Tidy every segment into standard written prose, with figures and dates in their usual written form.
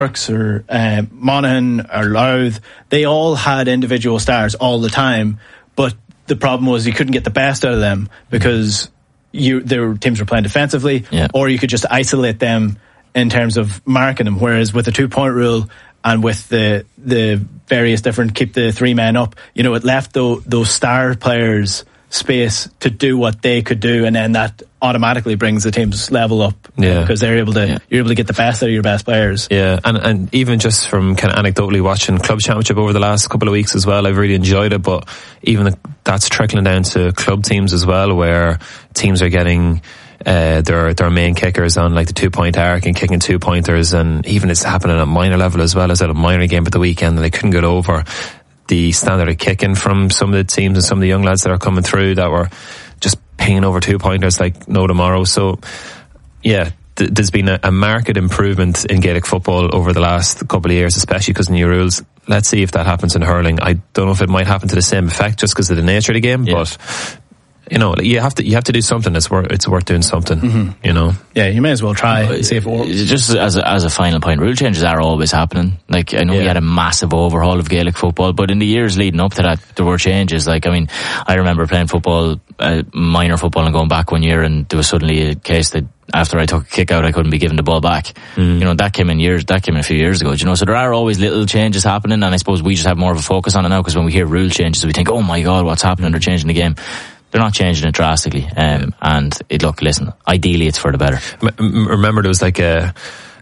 Burks or Monaghan or Louth, they all had individual stars all the time, but the problem was you couldn't get the best out of them because their teams were playing defensively, or you could just isolate them in terms of marking them. Whereas with the 2-point rule and with the various different keep the 3 men up, it left those star players space to do what they could do, and then that automatically brings the team's level up because they're able to you're able to get the best out of your best players. And even just from kind of anecdotally watching club championship over the last couple of weeks as well, I've really enjoyed it, but even that's trickling down to club teams as well, where teams are getting their main kickers on like the 2-point arc and kicking 2-pointers, and even it's happening at minor level as well as at a minor game at the weekend, and they couldn't get over the standard of kicking from some of the teams and some of the young lads that are coming through that were just pinging over 2-pointers like no tomorrow. So there's been a marked improvement in Gaelic football over the last couple of years, especially because of new rules. Let's see if that happens in hurling. I don't know if it might happen to the same effect just because of the nature of the game, but you have to do something. It's worth doing something. You may as well try and see if it works. Just as a final point, rule changes are always happening. Like, I know we had a massive overhaul of Gaelic football, but in the years leading up to that, there were changes. Like, I mean, I remember playing football, minor football, and going back one year, and there was suddenly a case that after I took a kick out, I couldn't be given the ball back. That came in a few years ago. So there are always little changes happening, and I suppose we just have more of a focus on it now, because when we hear rule changes, we think, oh my God, what's happening? They're changing the game. They're not changing it drastically. Listen, ideally it's for the better. Remember, there was like an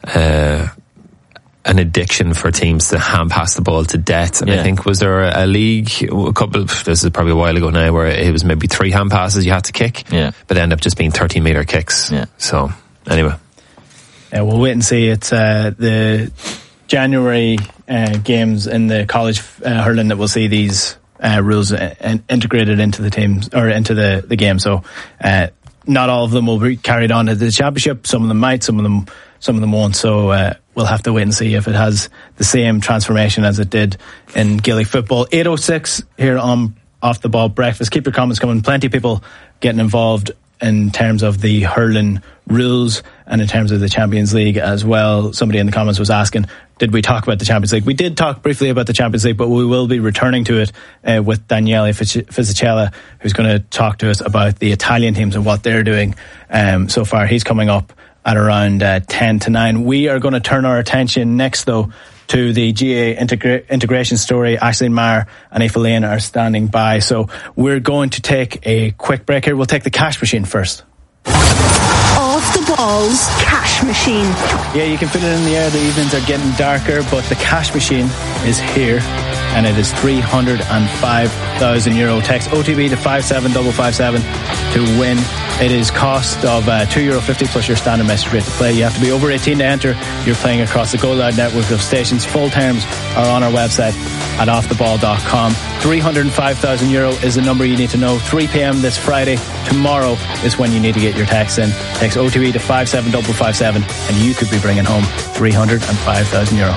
addiction for teams to hand pass the ball to death. And I think, was there a league, this is probably a while ago now, where it was maybe 3 hand passes you had to kick, but end up just being 13-metre kicks. So, anyway. We'll wait and see. It's the January games in the college hurling that we'll see these rules integrated into the teams or into the game. So not all of them will be carried on to the championship. Some of them might, some of them won't. So we'll have to wait and see if it has the same transformation as it did in Gaelic football. 8:06 here on Off the Ball Breakfast. Keep your comments coming. Plenty of people getting involved in terms of the hurling rules and in terms of the Champions League as well. Somebody in the comments was asking, did we talk about the Champions League? We did talk briefly about the Champions League, but we will be returning to it with Daniele Fisichella, who's going to talk to us about the Italian teams and what they're doing so far. He's coming up at around 10 to 9. We are going to turn our attention next, though, to the GAA integration story. Aisling Maher and Aoife Lane are standing by. So we're going to take a quick break here. We'll take the cash machine first. Off the Ball's cash machine. Yeah, you can feel it in the air. The evenings are getting darker, but the cash machine is here, and it is €305,000. Text OTB to 57557 to win. It is cost of €2.50 plus your standard message rate to play. You have to be over 18 to enter. You're playing across the Go Loud network of stations. Full terms are on our website at offtheball.com. €305,000 is the number you need to know. 3 p.m. this Friday. Tomorrow is when you need to get your text in. Text OTB to 57557 and you could be bringing home €305,000.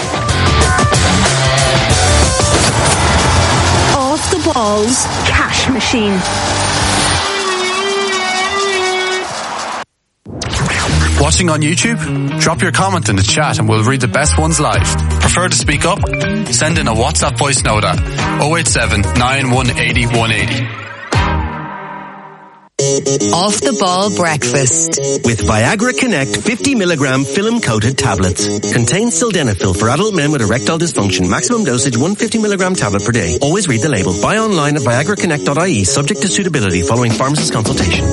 Off the Ball's cash machine. Watching on YouTube? Drop your comment in the chat and we'll read the best ones live. Prefer to speak up? Send in a WhatsApp voice note at 087 9180 180. Off the Ball Breakfast with Viagra Connect 50 milligram film coated tablets. Contains sildenafil for adult men with erectile dysfunction. Maximum dosage 150 milligram tablet per day. Always read the label. Buy online at viagraconnect.ie, subject to suitability following pharmacist consultation.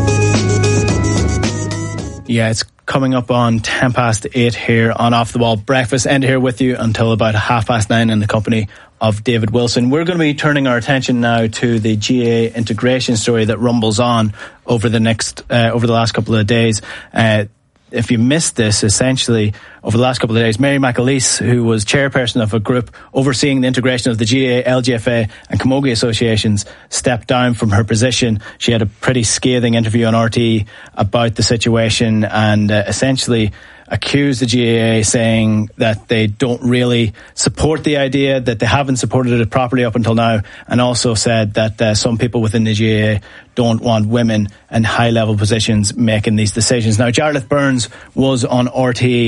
Yeah, it's coming up on 8:10 here on Off the Ball Breakfast. End here with you until about 9:30 in the company of David Wilson. We're going to be turning our attention now to the GAA integration story that rumbles on over the last couple of days. If you missed this, essentially, over the last couple of days, Mary McAleese, who was chairperson of a group overseeing the integration of the GAA, LGFA and Camogie associations, stepped down from her position. She had a pretty scathing interview on RTE about the situation and essentially accused the GAA, saying that they don't really support the idea, that they haven't supported it properly up until now, and also said that some people within the GAA don't want women in high-level positions making these decisions. Now, Jarlath Burns was on RTE yesterday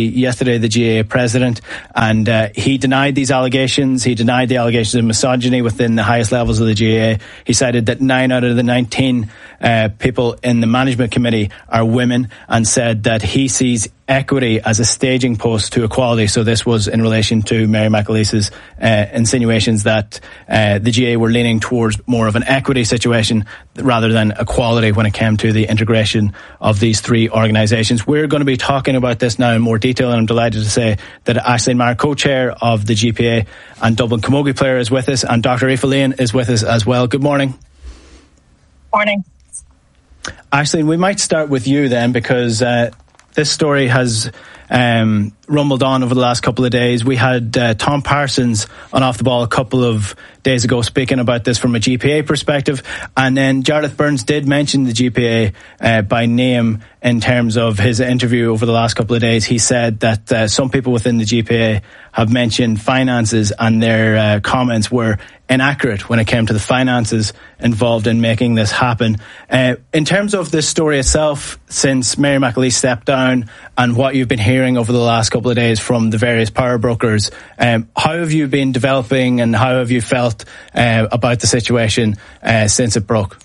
yesterday, the GAA president, and he denied these allegations. He denied the allegations of misogyny within the highest levels of the GAA. He cited that 9 out of the 19 people in the management committee are women, and said that he sees equity as a staging post to equality. So this was in relation to Mary McAleese's insinuations that the GAA were leaning towards more of an equity situation rather than equality when it came to the integration of these three organisations. We're going to be talking about this now in more detail, and I'm delighted to say that Aisling Maher, co-chair of the GPA and Dublin Camogie player, is with us, and Dr. Aoife Lane is with us as well. Good morning. Morning. Aisling, we might start with you then, because this story has rumbled on over the last couple of days. We had Tom Parsons on Off the Ball a couple of days ago speaking about this from a GPA perspective, and then Jarlath Burns did mention the GPA by name in terms of his interview over the last couple of days. He said that some people within the GPA have mentioned finances, and their comments were inaccurate when it came to the finances involved in making this happen. In terms of this story itself, since Mary McAleese stepped down and what you've been hearing over the last couple of days from the various power brokers, how have you been developing, and how have you felt about the situation since it broke?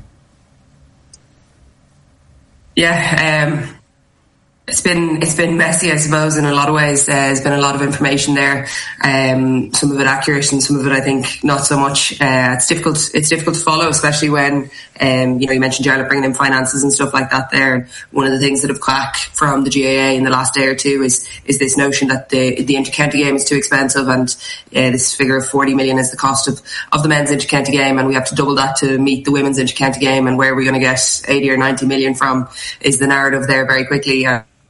Yeah, it's been messy, I suppose, in a lot of ways. There's been a lot of information there, some of it accurate and some of it, I think, not so much. It's difficult to follow, especially when you mentioned Jarlath bringing in finances and stuff like that there. One of the things that have cracked from the GAA in the last day or two is this notion that the inter-county game is too expensive, and this figure of 40 million is the cost of the men's inter-county game, and we have to double that to meet the women's inter-county game, and where are we going to get 80 or 90 million from is the narrative there very quickly.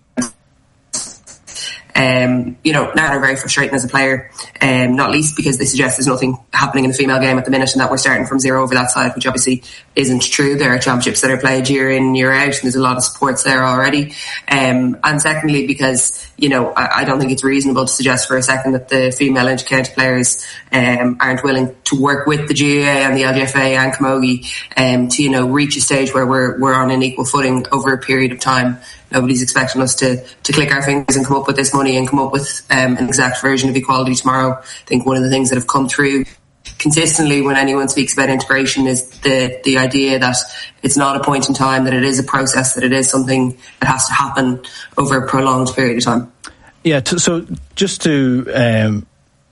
Now they're very frustrating as a player, not least because they suggest there's nothing happening in the female game at the minute, and that we're starting from zero over that side, which obviously isn't true. There are championships that are played year in, year out, and there's a lot of supports there already. And secondly, because, I don't think it's reasonable to suggest for a second that the female inter-county players aren't willing to work with the GAA and the LGFA and Camogie to, reach a stage where we're on an equal footing over a period of time. Nobody's expecting us to click our fingers and come up with this money and come up with an exact version of equality tomorrow. I think one of the things that have come through consistently when anyone speaks about integration is the idea that it's not a point in time, that it is a process, that it is something that has to happen over a prolonged period of time. Yeah, so just to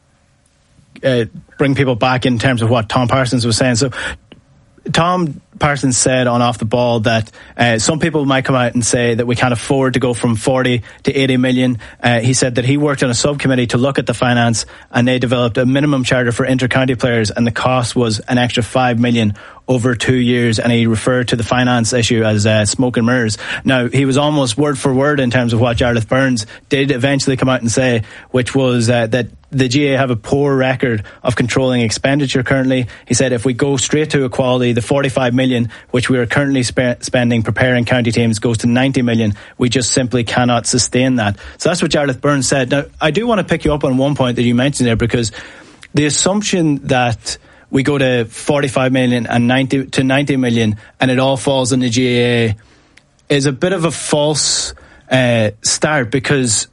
bring people back in terms of what Tom Parsons was saying. So Tom Parsons said on Off the Ball that some people might come out and say that we can't afford to go from 40 to 80 million. He said that he worked on a subcommittee to look at the finance, and they developed a minimum charter for inter-county players, and the cost was an extra 5 million over 2 years, and he referred to the finance issue as smoke and mirrors. Now, he was almost word for word in terms of what Jarlath Burns did eventually come out and say, which was that the GAA have a poor record of controlling expenditure currently. He said if we go straight to equality, the 45 million which we are currently spending preparing county teams goes to 90 million. We just simply cannot sustain that. So that's what Jarlath Burns said. Now, I do want to pick you up on one point that you mentioned there, because the assumption that we go to 45 million and 90 million and it all falls on the GAA is a bit of a false start, because,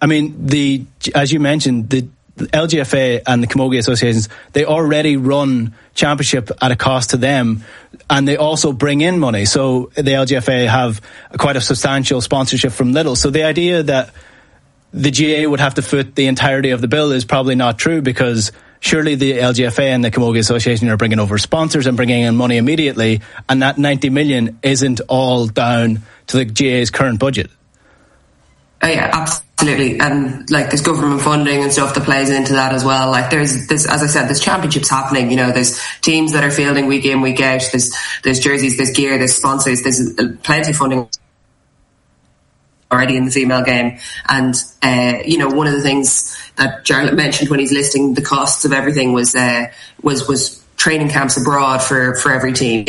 as you mentioned, the LGFA and the Camogie associations, they already run championship at a cost to them, and they also bring in money. So the LGFA have quite a substantial sponsorship from Lidl. So the idea that the GAA would have to foot the entirety of the bill is probably not true, because surely the LGFA and the Camogie Association are bringing over sponsors and bringing in money immediately, and that 90 million isn't all down to the GAA's current budget. Oh yeah, absolutely. And there's government funding and stuff that plays into that as well. There's as I said, there's championships happening. There's teams that are fielding week in, week out. There's jerseys, there's gear, there's sponsors, there's plenty of funding already in the female game. And one of the things that Jarlath mentioned when he's listing the costs of everything was training camps abroad for every team.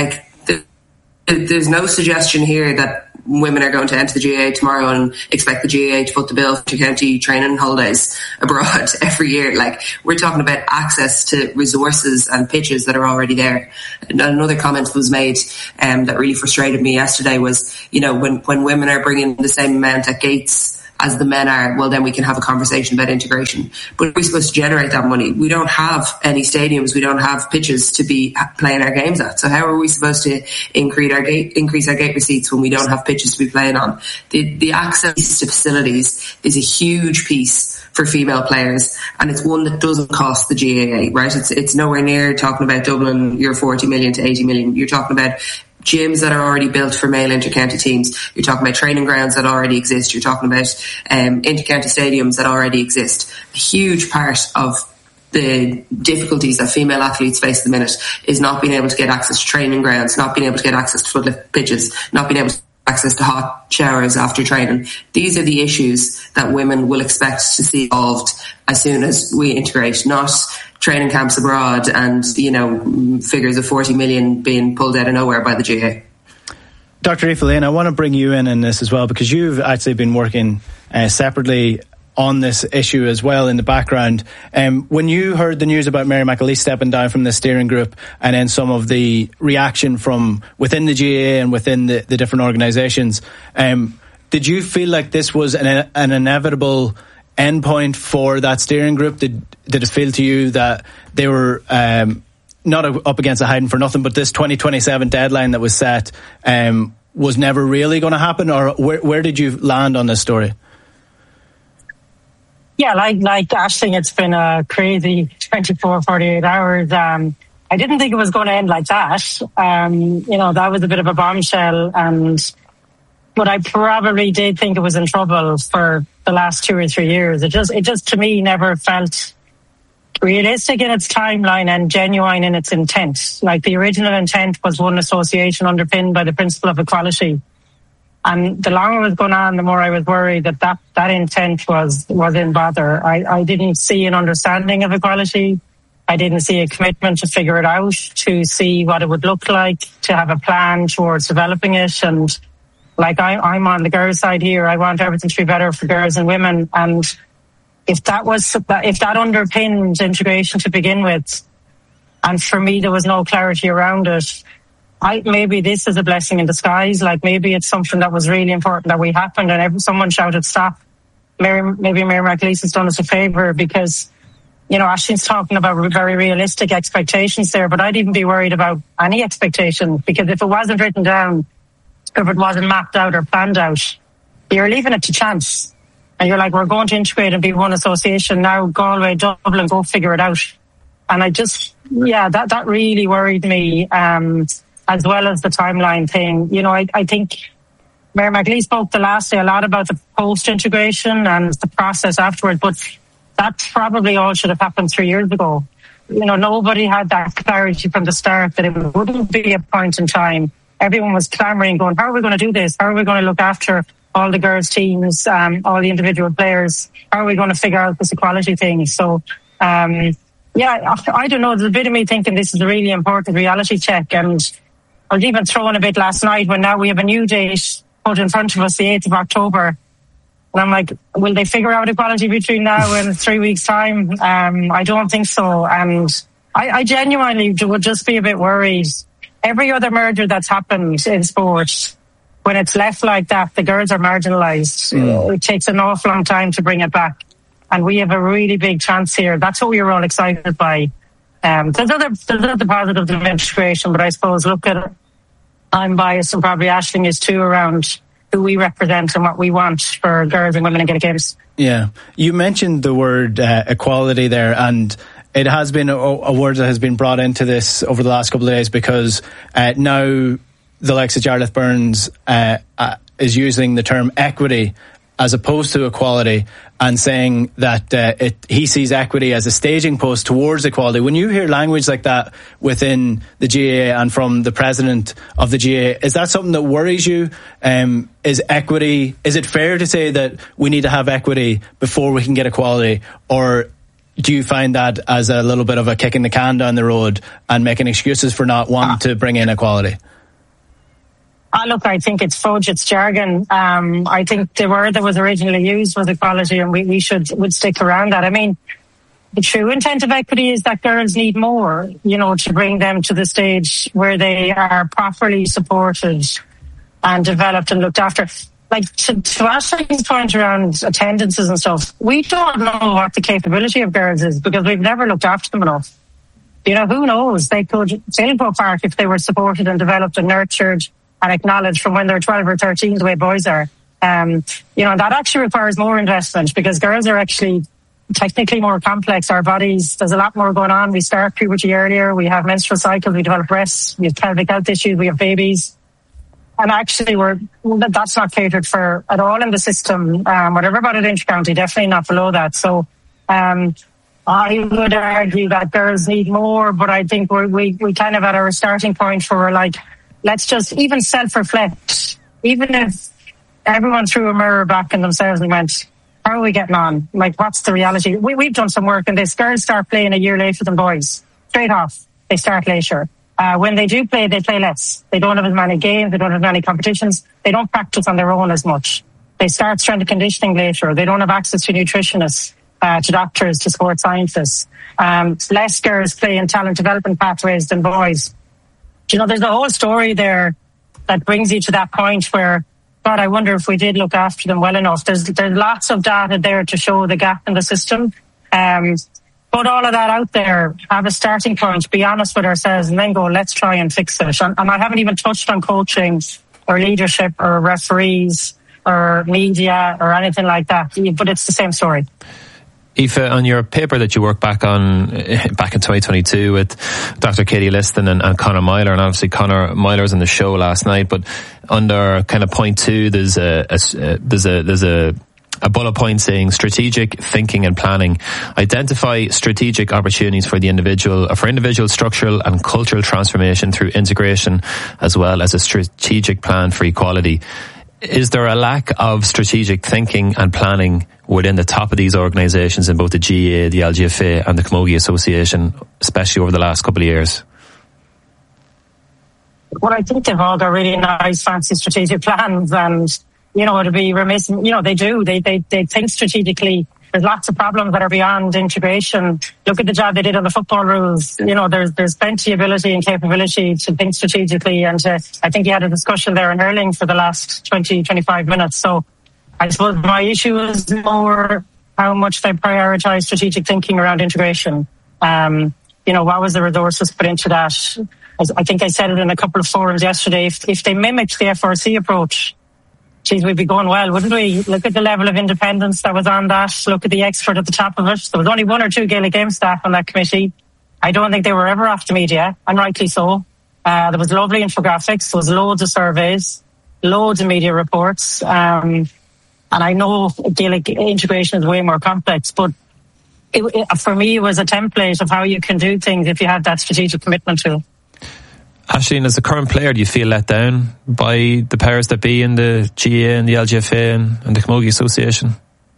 There's no suggestion here that women are going to enter the GAA tomorrow and expect the GAA to foot the bill for county training holidays abroad every year. We're talking about access to resources and pitches that are already there. And another comment was made that really frustrated me yesterday was, when women are bringing the same amount at gates as the men are, well, then we can have a conversation about integration. But we're supposed to generate that money. We don't have any stadiums. We don't have pitches to be playing our games at. So how are we supposed to increase our gate receipts when we don't have pitches to be playing on? The access to facilities is a huge piece for female players, and it's one that doesn't cost the GAA, right? It's nowhere near talking about doubling your 40 million to 80 million. You're talking about gyms that are already built for male inter-county teams. You're talking about training grounds that already exist. You're talking about inter-county stadiums that already exist. A huge part of the difficulties that female athletes face at the minute is not being able to get access to training grounds, not being able to get access to footlift pitches, not being able to access to hot showers after training. These are the issues that women will expect to see solved as soon as we integrate, not training camps abroad and, figures of 40 million being pulled out of nowhere by the GAA. Dr. Aoife Lane, I want to bring you in this as well, because you've actually been working separately on this issue as well in the background. When you heard the news about Mary McAleese stepping down from the steering group, and then some of the reaction from within the GAA and within the different organisations, did you feel like this was an inevitable endpoint for that steering group? Did it feel to you that they were not up against a hiding for nothing, but this 2027 deadline that was set was never really going to happen? Or where did you land on this story? Yeah, like Aisling, it's been a crazy 48 hours. I didn't think it was going to end like that. That was a bit of a bombshell, but I probably did think it was in trouble for the last 2 or 3 years. It just to me never felt realistic in its timeline and genuine in its intent. Like, the original intent was one association underpinned by the principle of equality. And the longer it was going on, the more I was worried that intent was in bother. I didn't see an understanding of equality. I didn't see a commitment to figure it out, to see what it would look like, to have a plan towards developing it. And I'm on the girls' side here. I want everything to be better for girls and women. And if that underpinned integration to begin with, and for me there was no clarity around it, maybe this is a blessing in disguise. Like, maybe it's something that was really important that we happened, and someone shouted stop. Maybe Mary McAleese has done us a favour, because, Aisling's talking about very realistic expectations there, but I'd even be worried about any expectation, because if it wasn't written down, if it wasn't mapped out or planned out, you're leaving it to chance. And you're like, we're going to integrate and be one association now, Galway, Dublin, go figure it out. And that really worried me. As well as the timeline thing. I think Mary McAleese spoke the last day a lot about the post-integration and the process afterwards, but that probably all should have happened 3 years ago. Nobody had that clarity from the start that it wouldn't be a point in time. Everyone was clamouring, going, how are we going to do this? How are we going to look after all the girls' teams, all the individual players? How are we going to figure out this equality thing? So, I don't know. There's a bit of me thinking this is a really important reality check, and I was even throwing a bit last night when now we have a new date put in front of us, the 8th of October. And I'm like, will they figure out equality between now and 3 weeks' time? I don't think so. And I genuinely would just be a bit worried. Every other merger that's happened in sport, when it's left like that, the girls are marginalised. It takes an awful long time to bring it back. And we have a really big chance here. That's what we were all excited by. There's other positives of integration, but I suppose I'm biased, and probably Aisling is too, around who we represent and what we want for girls and women in Gaelic games. Yeah, you mentioned the word equality there, and it has been a word that has been brought into this over the last couple of days, because now the likes of Jarlath Burns is using the term equity as opposed to equality, and saying that he sees equity as a staging post towards equality. When you hear language like that within the GAA and from the president of the GAA, is that something that worries you? Is it fair to say that we need to have equity before we can get equality? Or do you find that as a little bit of a kick in the can down the road and making excuses for not wanting to bring in equality? Look, I think it's fudge, it's jargon. I think the word that was originally used was equality, and we would stick around that. I mean, the true intent of equity is that girls need more, to bring them to the stage where they are properly supported and developed and looked after. like to Ashley's point around attendances and stuff, we don't know what the capability of girls is because we've never looked after them enough. You know, who knows? They could Sailboat Park if they were supported and developed and nurtured and acknowledged from when they're 12 or 13 the way boys are. You know, that actually requires more investment because girls are actually technically more complex. Our bodies, there's a lot more going on. We start puberty earlier. We have menstrual cycles. We develop breasts. We have pelvic health issues. We have babies. And actually, that's not catered for at all in the system. Whatever about it inter-county, definitely not below that. So, I would argue that girls need more, but I think we kind of at our starting point where we're like, let's just even self-reflect. Even if everyone threw a mirror back in themselves and went, how are we getting on? Like, what's the reality? We've done some work in this. Girls start playing a year later than boys. Straight off, they start later. When they do play, they play less. They don't have as many games. They don't have many competitions. They don't practice on their own as much. They start strength and conditioning later. They don't have access to nutritionists, to doctors, to sports scientists. Less girls play in talent development pathways than boys. You know, there's a whole story there that brings you to that point where, God, I wonder if we did look after them well enough. There's lots of data there to show the gap in the system. Put all of that out there, have a starting point, be honest with ourselves, and then go, let's try and fix it. And I haven't even touched on coaching or leadership or referees or media or anything like that, but it's the same story. Aoife, on your paper that you worked back in 2022 with Dr. Katie Liston and Conor Myler, and obviously Conor Myler's on the show last night, but under kind of point 2, there's a bullet point saying strategic thinking and planning. Identify strategic opportunities for the individual structural and cultural transformation through integration, as well as a strategic plan for equality. Is there a lack of strategic thinking and planning within the top of these organisations in both the GAA, the LGFA and the Camogie Association, especially over the last couple of years? Well, I think they've all got really nice, fancy strategic plans, and you know, it'd be remiss. You know, they do. They think strategically. There's lots of problems that are beyond integration. Look at the job they did on the football rules. You know, there's plenty of ability and capability to think strategically. And I think you had a discussion there in hurling for the last 20-25 minutes. So I suppose my issue is more how much they prioritise strategic thinking around integration. You know, what was the resources put into that? I think I said it in a couple of forums yesterday. If they mimicked the FRC approach, geez, we'd be going well, wouldn't we? Look at the level of independence that was on that. Look at the expert at the top of it. There was only 1 or 2 Gaelic Games staff on that committee. I don't think they were ever off the media, and rightly so. There was lovely infographics. There was loads of surveys, loads of media reports. And I know Gaelic integration is way more complex, but for me, it was a template of how you can do things if you have that strategic commitment to it. Aisling, as a current player, do you feel let down by the powers that be in the GAA and the LGFA and the Camogie Association?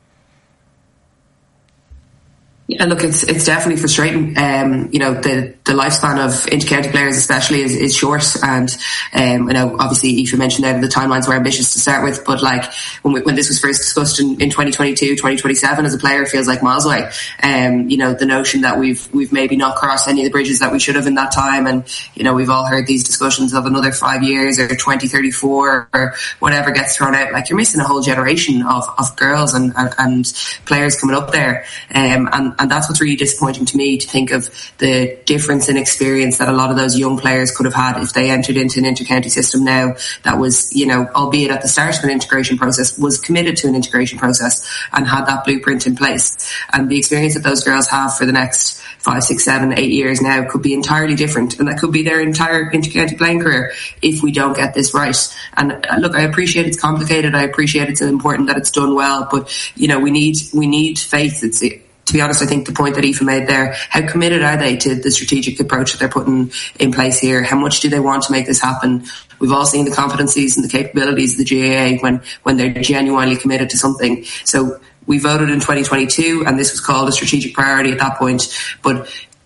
Yeah, look, it's definitely frustrating. You know, the lifespan of inter-county players especially is short, and I know obviously Aoife mentioned that the timelines were ambitious to start with, but like when this was first discussed in 2022, 2027 as a player feels like miles away. You know, the notion that we've maybe not crossed any of the bridges that we should have in that time, and you know, we've all heard these discussions of another 5 years or 2034 or whatever gets thrown out. Like, you're missing a whole generation of girls and players coming up there, and that's what's really disappointing to me, to think of the difference in experience that a lot of those young players could have had if they entered into an inter-county system now that was, you know, albeit at the start of an integration process, was committed to an integration process and had that blueprint in place. And the experience that those girls have for the next 5, 6, 7, 8 years now could be entirely different, and that could be their entire inter-county playing career if we don't get this right. And look, I appreciate it's complicated, I appreciate it's important that it's done well, but you know, we need faith. To be honest, I think the point that Aoife made there, how committed are they to the strategic approach that they're putting in place here? How much do they want to make this happen? We've all seen the competencies and the capabilities of the GAA when they're genuinely committed to something. So we voted in 2022 and this was called a strategic priority at that point, but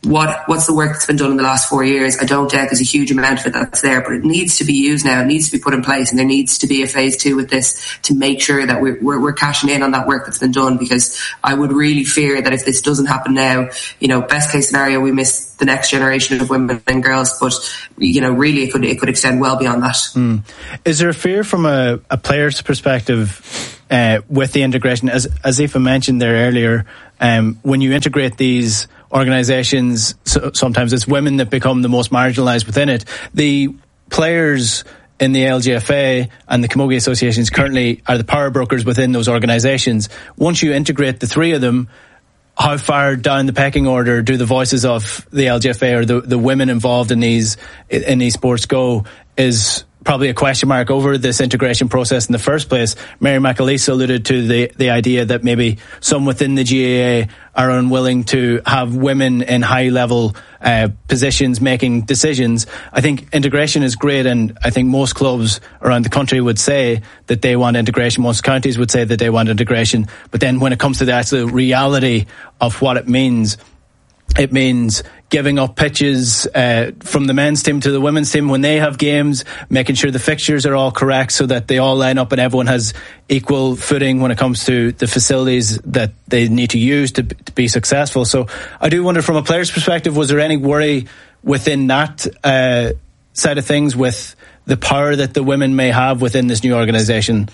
what's the work that's been done in the last 4 years? I don't doubt there's a huge amount of it that's there, but it needs to be used now. It needs to be put in place, and there needs to be a phase 2 with this to make sure that we're cashing in on that work that's been done, because I would really fear that if this doesn't happen now, best case scenario, we miss the next generation of women and girls, but really it could extend well beyond that. Is there a fear from a player's perspective with the integration, as Aoife mentioned there earlier, when you integrate these organisations, sometimes it's women that become the most marginalised within it. The players in the LGFA and the Camogie associations currently are the power brokers within those organisations. Once you integrate the three of them, how far down the pecking order do the voices of the LGFA or the women involved in these sports go is probably a question mark over this integration process in the first place. Mary McAleese alluded to the idea that maybe some within the GAA are unwilling to have women in high level positions making decisions. I think integration is great, and I think most clubs around the country would say that they want integration. Most counties would say that they want integration. But then when it comes to the actual reality of what it means giving up pitches from the men's team to the women's team when they have games, making sure the fixtures are all correct so that they all line up and everyone has equal footing when it comes to the facilities that they need to use to be successful. So I do wonder, from a player's perspective, was there any worry within that side of things with the power that the women may have within this new organisation?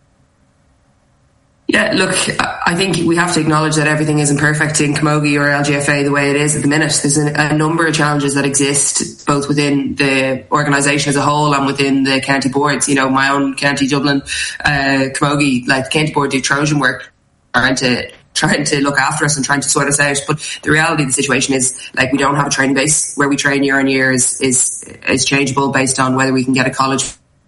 Yeah, look, I think we have to acknowledge that everything isn't perfect in Camogie or LGFA the way it is at the minute. There's a number of challenges that exist both within the organisation as a whole and within the county boards. My own county, Dublin, Camogie, the county board do Trojan work trying to look after us and trying to sort us out. But the reality of the situation is, we don't have a training base. Where we train year on year is changeable based on whether we can get a college,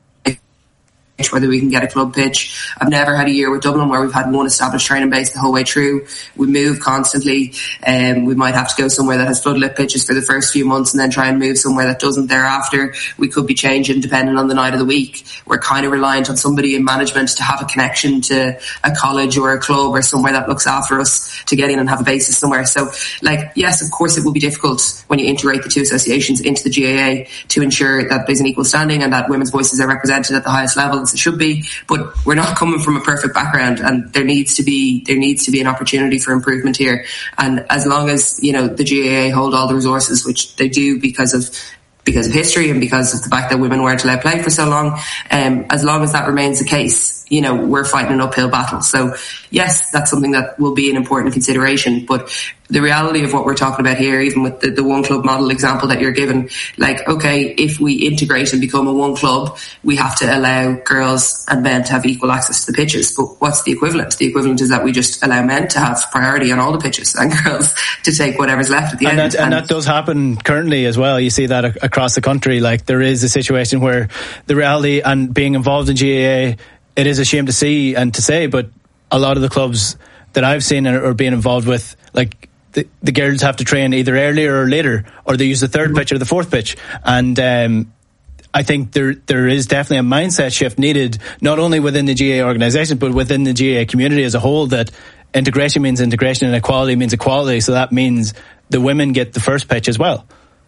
whether we can get a club pitch. I've never had a year with Dublin where we've had one established training base the whole way through. We move constantly, and we might have to go somewhere that has floodlit pitches for the first few months and then try and move somewhere that doesn't thereafter. We could be changing depending on the night of the week. We're kind of reliant on somebody in management to have a connection to a college or a club or somewhere that looks after us to get in and have a basis somewhere. So, yes, of course it will be difficult when you integrate the two associations into the GAA to ensure that there's an equal standing and that women's voices are represented at the highest level. It should be, but we're not coming from a perfect background, and there needs to be an opportunity for improvement here. And as long as the GAA hold all the resources, which they do because of history and because of the fact that women weren't allowed to play for so long, as long as that remains the case, we're fighting an uphill battle. So yes, that's something that will be an important consideration, but the reality of what we're talking about here, even with the one club model example that you're given, okay, if we integrate and become a one club, we have to allow girls and men to have equal access to the pitches. But what's the equivalent? The equivalent is that we just allow men to have priority on all the pitches and girls to take whatever's left at the end. And that does happen currently as well. You see that across the country. There is a situation where the reality, and being involved in GAA, it is a shame to see and to say, but a lot of the clubs that I've seen or being involved with, the girls have to train either earlier or later, or they use the third pitch or the fourth pitch. And I think there is definitely a mindset shift needed, not only within the GAA organisation, but within the GAA community as a whole, that integration means integration and equality means equality. So that means the women get the first pitch as well.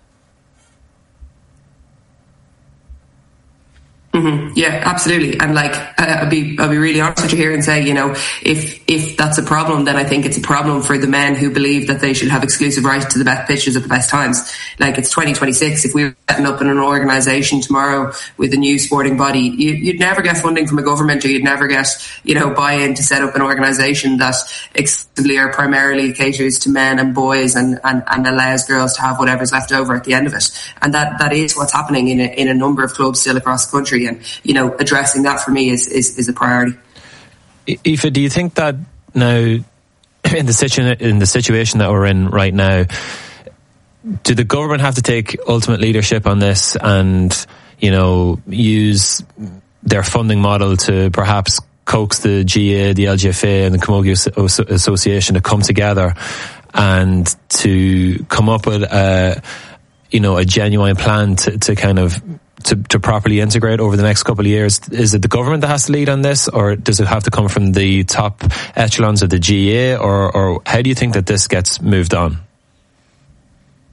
Mm-hmm. Yeah, absolutely. And I'll be really honest with you here and say, if that's a problem, then I think it's a problem for the men who believe that they should have exclusive right to the best pitches at the best times. It's 2026. If we were setting up in an organisation tomorrow with a new sporting body, you'd never get funding from a government, or you'd never get, buy-in to set up an organisation that exclusively or primarily caters to men and boys and allows girls to have whatever's left over at the end of it. And that is what's happening in a number of clubs still across the country. And addressing that for me is a priority. Aoife, do you think that now, in the situation that we're in right now, do the government have to take ultimate leadership on this and use their funding model to perhaps coax the GAA, the LGFA and the Camogie Association to come together and to come up with a genuine plan to kind of to properly integrate over the next couple of years? Is it the government that has to lead on this, or does it have to come from the top echelons of the GAA, or how do you think that this gets moved on?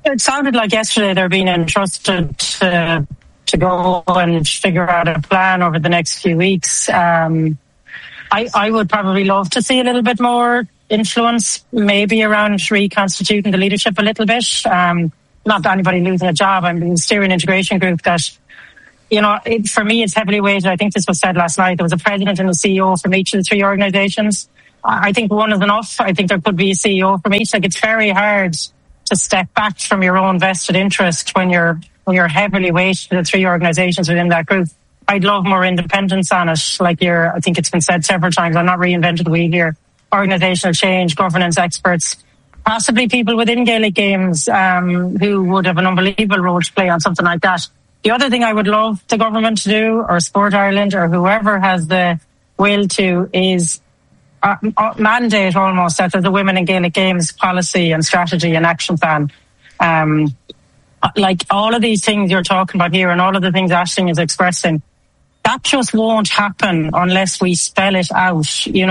It sounded like yesterday they're being entrusted to go and figure out a plan over the next few weeks. I would probably love to see a little bit more influence, maybe around reconstituting the leadership a little bit. Not anybody losing a job. I'm in the steering integration group that, for me, it's heavily weighted. I think this was said last night. There was a president and a CEO from each of the three organisations. I think one is enough. I think there could be a CEO from each. It's very hard to step back from your own vested interest when you're heavily weighted to the three organisations within that group. I'd love more independence on it. I think it's been said several times. I'm not reinventing the wheel here. Organisational change, governance experts, possibly people within Gaelic Games who would have an unbelievable role to play on something like that. The other thing I would love the government to do, or Sport Ireland, or whoever has the will to, is mandate almost that there's a Women in Gaelic Games policy and strategy and action plan. All of these things you're talking about here and all of the things Aisling is expressing, that just won't happen unless we spell it out.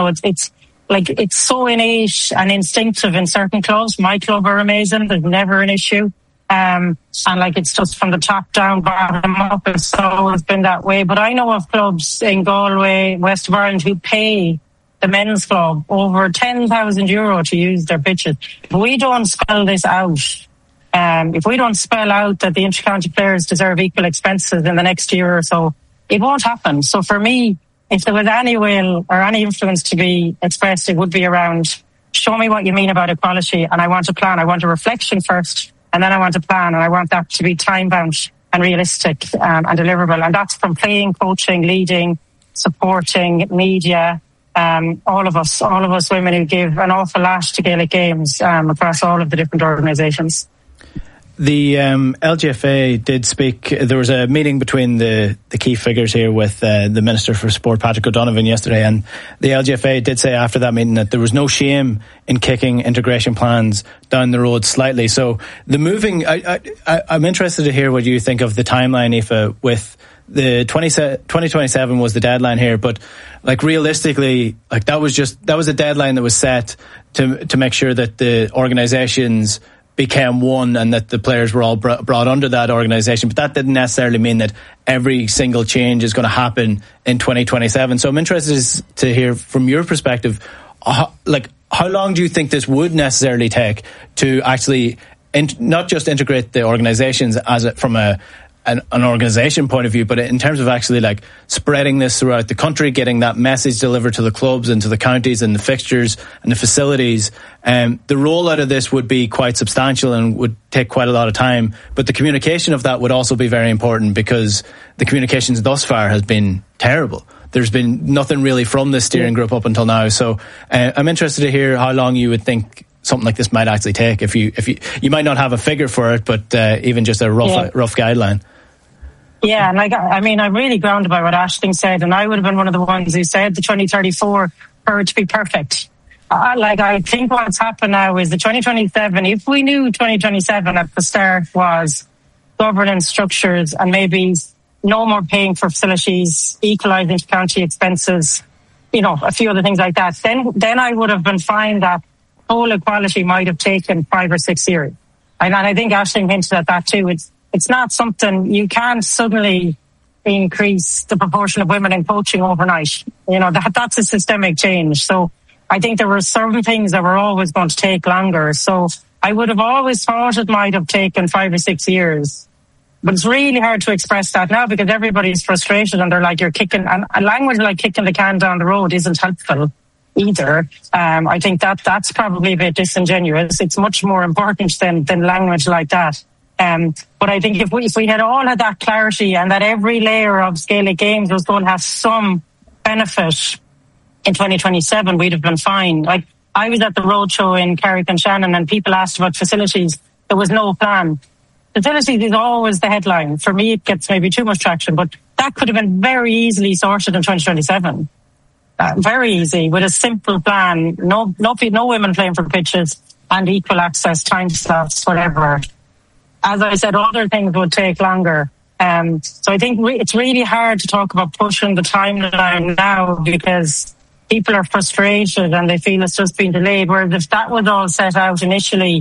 It's so innate and instinctive in certain clubs. My club are amazing. There's never an issue. It's just from the top down, bottom up. It's always been that way. But I know of clubs in Galway, West of Ireland, who pay the men's club over €10,000 to use their pitches. If we don't spell this out, if we don't spell out that the intercounty players deserve equal expenses in the next year or so, it won't happen. So for me, if there was any will or any influence to be expressed, it would be around, show me what you mean about equality, and I want a plan. I want a reflection first, and then I want a plan, and I want that to be time-bound and realistic and deliverable. And that's from playing, coaching, leading, supporting, media, all of us women who give an awful lot to Gaelic Games across all of the different organisations. The LGFA did speak. There was a meeting between the key figures here with the Minister for Sport, Patrick O'Donovan, yesterday, and the LGFA did say after that meeting that there was no shame in kicking integration plans down the road slightly. So the moving, I'm interested to hear what you think of the timeline, Aoife, with the 2027 was the deadline here, but realistically, that was a deadline that was set to make sure that the organisations became one and that the players were all brought under that organisation. But that didn't necessarily mean that every single change is going to happen in 2027. So I'm interested to hear from your perspective, how long do you think this would necessarily take to actually not just integrate the organisations from an organisation point of view, but in terms of actually spreading this throughout the country, getting that message delivered to the clubs and to the counties and the fixtures and the facilities. The rollout of this would be quite substantial and would take quite a lot of time. But the communication of that would also be very important, because the communications thus far has been terrible. There's been nothing really from this steering group up until now. So I'm interested to hear how long you would think something like this might actually take. If you might not have a figure for it, but even just a rough guideline. Yeah, I'm really grounded by what Aisling said, and I would have been one of the ones who said the 2034 for it to be perfect. I think what's happened now is the 2027, if we knew 2027 at the start was governance structures and maybe no more paying for facilities, equalising county expenses, a few other things like that, then I would have been fine that whole equality might have taken 5 or 6 years. And I think Aisling hinted at that too. It's not something you can't suddenly increase the proportion of women in coaching overnight. That's a systemic change. So I think there were certain things that were always going to take longer. So I would have always thought it might have taken 5 or 6 years. But it's really hard to express that now because everybody's frustrated and they're like, you're kicking, and a language like kicking the can down the road isn't helpful either. I think that's probably a bit disingenuous. It's much more important than language like that. But I think if we had all had that clarity and that every layer of Gaelic Games was going to have some benefit in 2027, we'd have been fine. I was at the roadshow in Carrick-on-Shannon and people asked about facilities. There was no plan. Facilities is always the headline. For me, it gets maybe too much traction, but that could have been very easily sorted in 2027. Very easy, with a simple plan. No women playing for pitches and equal access, time slots, whatever. As I said, other things would take longer. So I think it's really hard to talk about pushing the timeline now because people are frustrated and they feel it's just been delayed. Whereas if that was all set out initially,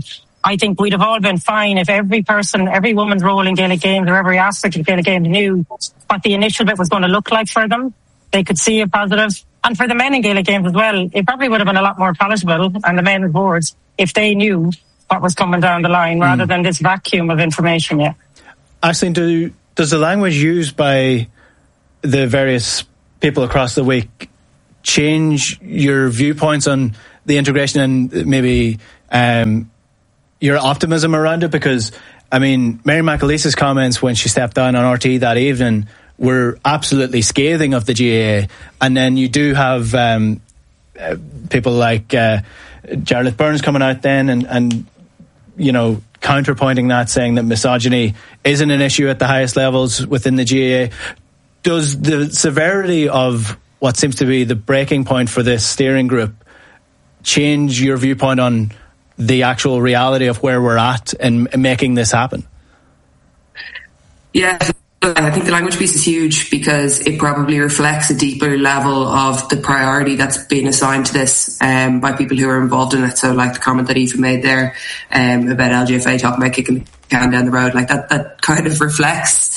I think we'd have all been fine if every woman's role in Gaelic games or every aspect of Gaelic games knew what the initial bit was going to look like for them. They could see a positive. And for the men in Gaelic games as well, it probably would have been a lot more palatable, and the men's boards, if they knew what was coming down the line rather than this vacuum of information. Yeah. Aisling, does the language used by the various people across the week change your viewpoints on the integration and maybe your optimism around it? Because, I mean, Mary McAleese's comments when she stepped down on RTE that evening were absolutely scathing of the GAA. And then you do have people like Jarlath Burns coming out then and you know, counterpointing that, saying that misogyny isn't an issue at the highest levels within the GAA. Does the severity of what seems to be the breaking point for this steering group change your viewpoint on the actual reality of where we're at and making this happen? Yeah, I think the language piece is huge because it probably reflects a deeper level of the priority that's been assigned to this by people who are involved in it. So like the comment that Aoife made there about LGFA talking about kicking the can down the road, like that kind of reflects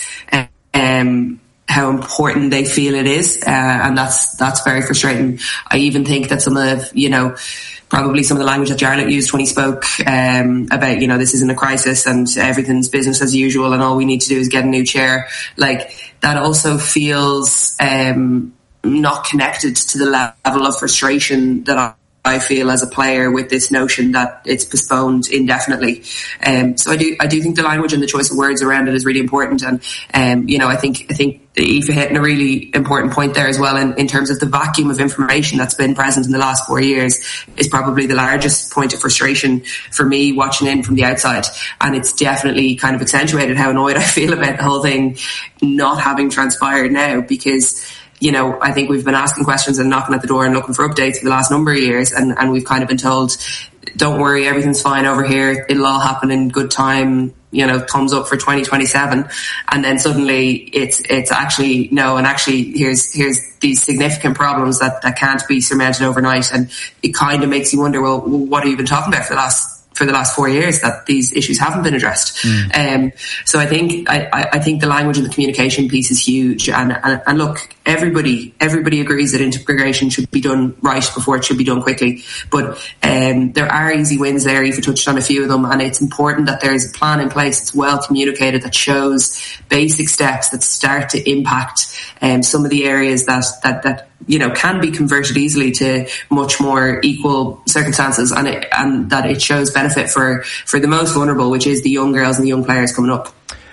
how important they feel it is, and that's very frustrating. I even think that some of, you know, probably some of the language that Jarlath used when he spoke about, you know, this isn't a crisis and everything's business as usual and all we need to do is get a new chair, like that also feels not connected to the level of frustration that I feel as a player with this notion that it's postponed indefinitely. So I do think the language and the choice of words around it is really important. And, you know, I think Aoife hit on a really important point there as well in terms of the vacuum of information that's been present in the last 4 years is probably the largest point of frustration for me watching in from the outside. And it's definitely kind of accentuated how annoyed I feel about the whole thing not having transpired now, because, you know, I think we've been asking questions and knocking at the door and looking for updates for the last number of years, and we've kind of been told, don't worry, everything's fine over here, it'll all happen in good time, you know, thumbs up for 2027. And then suddenly it's actually no, and actually here's these significant problems that can't be surmounted overnight. And it kind of makes you wonder, well, what have you been talking about for the last 4 years that these issues haven't been addressed? So I think the language and the communication piece is huge. And look, everybody agrees that integration should be done right before it should be done quickly. But there are easy wins there. You've touched on a few of them, and it's important that there is a plan in place that's well communicated, that shows basic steps that start to impact some of the areas that you know can be converted easily to much more equal circumstances, and that it shows benefit for the most vulnerable, which is the young girls and the young players coming up.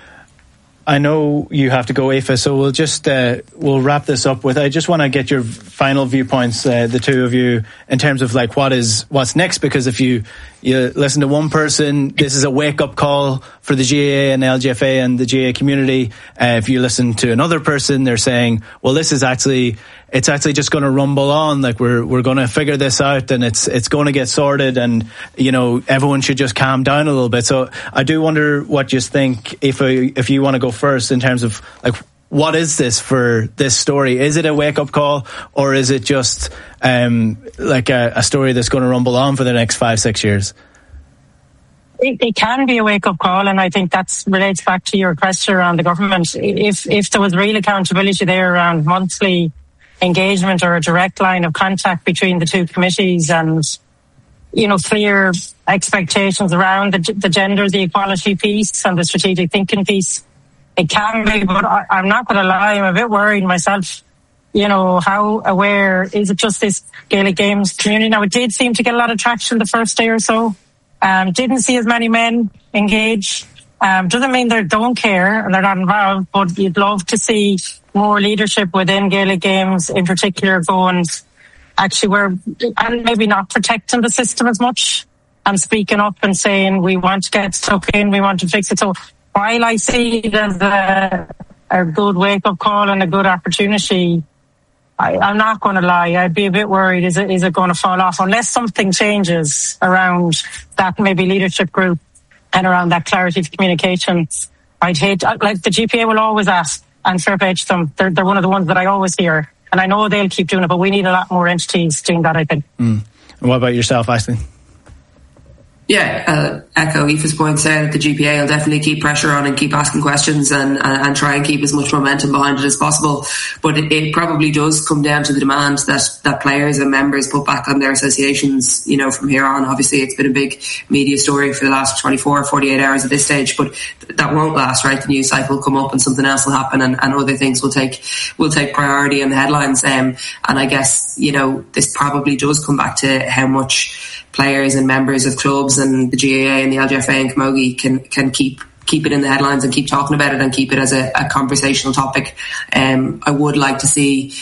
I know you have to go, Aoife, so we'll just we'll wrap this up with, I just want to get your final viewpoints, the two of you, in terms of like what's next, because if you listen to one person, this is a wake-up call for the GAA and the LGFA and the GAA community. If you listen to another person, they're saying, well, this is actually just going to rumble on, like we're going to figure this out and it's going to get sorted, and you know everyone should just calm down a little bit. So I do wonder what you think, if you want to go first, in terms of like, what is this for this story? Is it a wake-up call, or is it just like a story that's going to rumble on for the next 5-6 years? It can be a wake-up call, and I think that relates back to your question around the government. If there was real accountability there around monthly engagement or a direct line of contact between the two committees, and you know, clear expectations around the gender, the equality piece and the strategic thinking piece, it can be. But I'm not going to lie, I'm a bit worried myself. You know, how aware is it just this Gaelic Games community? Now, it did seem to get a lot of traction the first day or so. Didn't see as many men engage. Doesn't mean they don't care and they're not involved, but you'd love to see more leadership within Gaelic Games in particular going, actually, and maybe not protecting the system as much and speaking up and saying, we want to get stuck in, we want to fix it. So while I see it as a good wake-up call and a good opportunity, I'm not going to lie, I'd be a bit worried, is it going to fall off unless something changes around that maybe leadership group and around that clarity of communication. I'd hate, like the GPA will always ask, and fair play to them, they're one of the ones that I always hear, and I know they'll keep doing it, but we need a lot more entities doing that, I think. And what about yourself, Aisling? Yeah, echo Aoife's points there. The GPA will definitely keep pressure on and keep asking questions and try and keep as much momentum behind it as possible. But it probably does come down to the demand that players and members put back on their associations, from here on. Obviously, it's been a big media story for the last 24, 48 hours at this stage, but that won't last, right? The news cycle will come up and something else will happen and other things will take priority in the headlines. And I guess, this probably does come back to how much players and members of clubs and the GAA and the LGFA and Camogie can keep it in the headlines and keep talking about it and keep it as a conversational topic. I would like to see,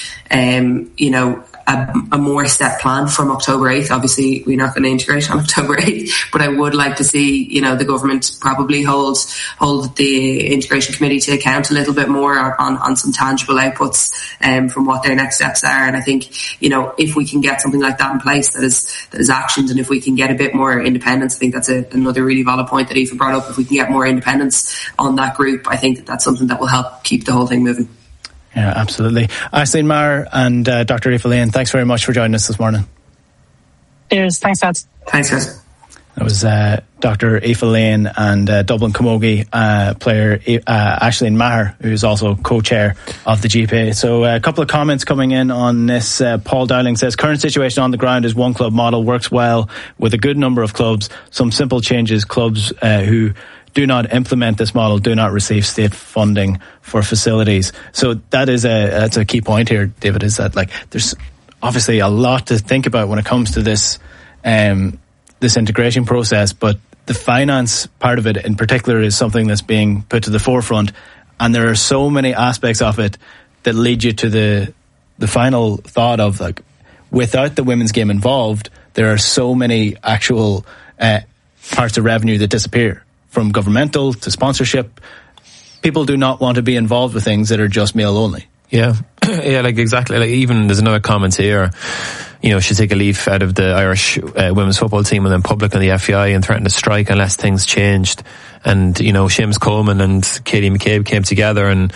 a more set plan from October 8th. Obviously, we're not going to integrate on October 8th, but I would like to see, the government probably hold the integration committee to account a little bit more on some tangible outputs from what their next steps are. And I think, if we can get something like that in place that is actioned, and if we can get a bit more independence, I think that's another really valid point that Aoife brought up. If we can get more independence on that group, I think that's something that will help keep the whole thing moving. Yeah, absolutely. Aisling Maher and Dr. Aoife Lane, thanks very much for joining us this morning. Cheers. Thanks, guys. Thanks, guys. That was Dr. Aoife Lane and Dublin Camogie player Aisling Maher, who is also co-chair of the GPA. So a couple of comments coming in on this. Paul Dowling says, current situation on the ground is one club model, works well with a good number of clubs. Some simple changes, clubs who do not implement this model do not receive state funding for facilities. So that's a key point here, David, is that there's obviously a lot to think about when it comes to this this integration process, but the finance part of it in particular is something that's being put to the forefront, and there are so many aspects of it that lead you to the final thought of without the women's game involved, there are so many actual parts of revenue that disappear. From governmental to sponsorship, people do not want to be involved with things that are just male only. Yeah, yeah, exactly. Even there's another comment here. Should take a leaf out of the Irish women's football team and then public on the FEI and threaten to strike unless things changed. And Seamus Coleman and Katie McCabe came together and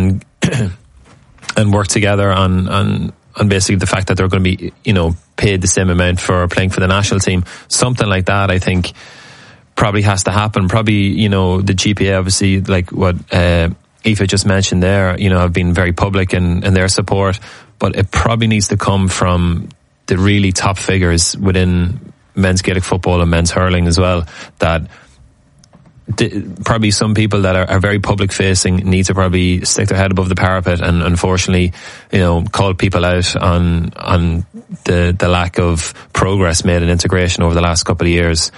worked together on basically the fact that they're going to be paid the same amount for playing for the national team. Something like that, I think, probably has to happen. Probably, the GPA, obviously, like what Aoife just mentioned there, have been very public in their support, but it probably needs to come from the really top figures within men's Gaelic football and men's hurling as well, that probably some people that are very public facing need to probably stick their head above the parapet and unfortunately, call people out on the lack of progress made in integration over the last couple of years.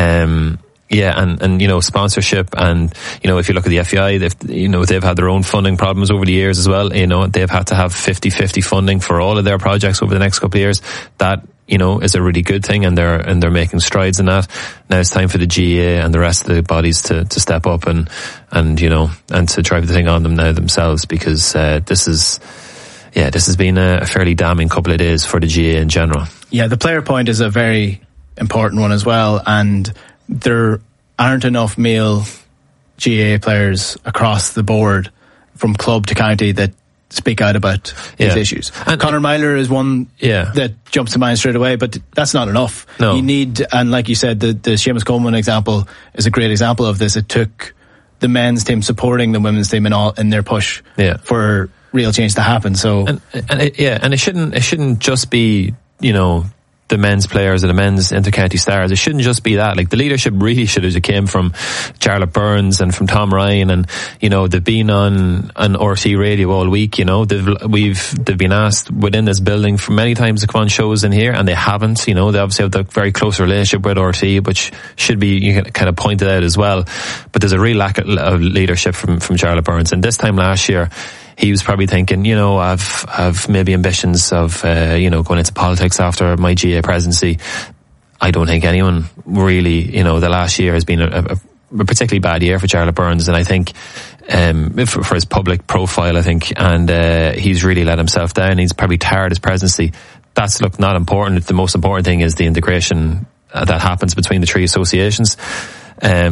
And sponsorship, and if you look at the FEI, they've had their own funding problems over the years as well. They've had to have 50-50 funding for all of their projects over the next couple of years. That is a really good thing, and they're making strides in that. Now it's time for the GAA and the rest of the bodies to step up and to drive the thing on them now themselves, because this has been a fairly damning couple of days for the GAA in general. Yeah, the player point is a very important one as well, and there aren't enough male GAA players across the board from club to county that speak out about these issues. And Conor Myler is one that jumps to mind straight away, but that's not enough. No. You need, and like you said, the Seamus Coleman example is a great example of this. It took the men's team supporting the women's team in their push for real change to happen. So and it shouldn't just be the men's players or the men's intercounty stars. It shouldn't just be that. The leadership really should have came from Charlotte Burns and from Tom Ryan, and they've been on RT radio all week. They've been asked within this building for many times to come on shows in here, and they haven't. They obviously have a very close relationship with RT, which should be kind of pointed out as well. But there's a real lack of leadership from Charlotte Burns, and this time last year, he was probably thinking, I've maybe ambitions of, going into politics after my GA presidency. I don't think anyone really, the last year has been a particularly bad year for Charlotte Burns. And I think, for his public profile, I think, and, he's really let himself down. He's probably tired his presidency. That's not important. The most important thing is the integration that happens between the three associations.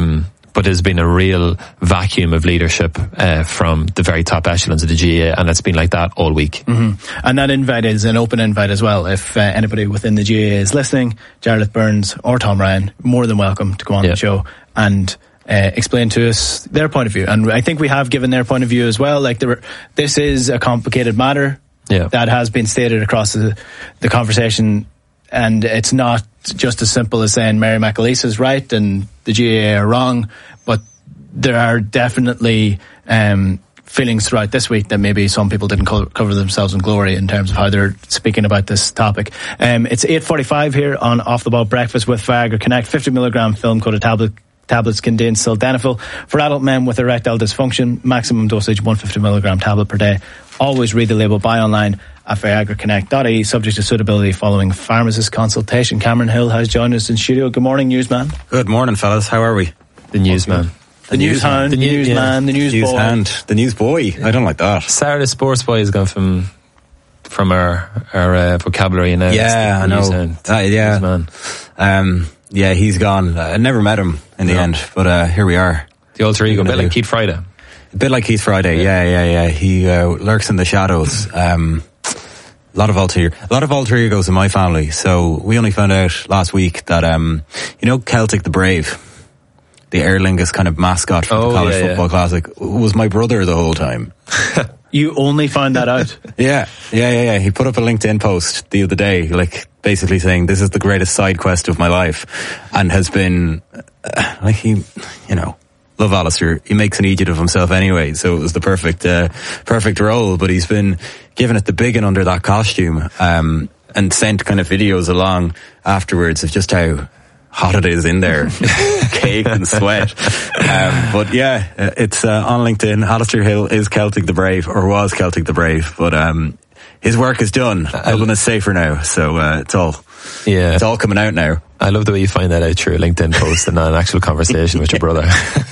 but there's been a real vacuum of leadership from the very top echelons of the GAA, and it's been like that all week. And that invite is an open invite as well. If anybody within the GAA is listening, Jarlath Burns or Tom Ryan, more than welcome to go on the show and explain to us their point of view. And I think we have given their point of view as well. Like, this is a complicated matter that has been stated across the conversation, and it's not just as simple as saying Mary McAleese is right and the GAA are wrong, but there are definitely feelings throughout this week that maybe some people didn't cover themselves in glory in terms of how they're speaking about this topic. It's 8:45 here on Off the Ball Breakfast with Viagra Connect. 50mg film-coated tablets contain sildenafil for adult men with erectile dysfunction. Maximum dosage 150mg tablet per day. Always read the label. Buy online at viagraconnect.ie, subject to suitability following pharmacist consultation. Cameron Hill has joined us in studio. Good morning, newsman. Good morning, fellas. How are we? The newsman. The news hound, the newsman, the news boy. Hand, the news boy. I don't like that. Sarah, the sports boy, has gone from our vocabulary now. Yeah, I know. Yeah, he's gone. I never met him in the end, but here we are. The alter ego, a bit like Keith Friday. A bit like Keith Friday, yeah. He lurks in the shadows. A lot of alter egos in my family. So we only found out last week that Celtic the Brave, the Aer Lingus kind of mascot for the College Football Classic, was my brother the whole time. You only found that out? Yeah. He put up a LinkedIn post the other day, like basically saying this is the greatest side quest of my life, and has been love Alistair. He makes an idiot of himself anyway, so it was the perfect role. But he's been given it the big one under that costume, and sent kind of videos along afterwards of just how hot it is in there, cake and sweat. But yeah, it's on LinkedIn. Alistair Hill is Celtic the Brave, or was Celtic the Brave, but his work is done. Dublin is safer now, so it's all coming out now. I love the way you find that out through a LinkedIn post and not an actual conversation with your brother.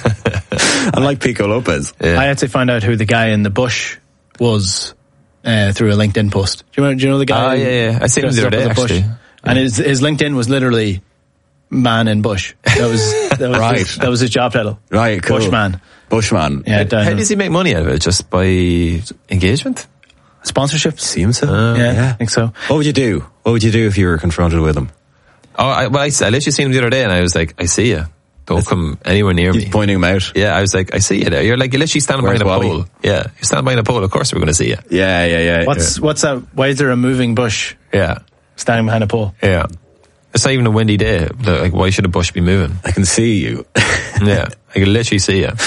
Unlike Pico Lopez. I had to find out who the guy in the bush was through a LinkedIn post. Do you know the guy? I seen him the other day, actually. And his LinkedIn was literally man in bush. That was right. That was his job title. Right, cool. Bushman. Yeah. How does he make money out of it? Just by engagement? Sponsorship? Seems so. I think so. What would you do? What would you do if you were confronted with him? I literally seen him the other day, and I was like, I see you. Don't come anywhere near me. Pointing him out. Yeah, I was like, I see you there. You're literally standing behind a pole. Yeah, you're standing behind a pole. Of course we're going to see you. Yeah. What's that? Why is there a moving bush? Yeah. Standing behind a pole. Yeah. It's not even a windy day. Like, why should a bush be moving? I can see you. Yeah, I can literally see you.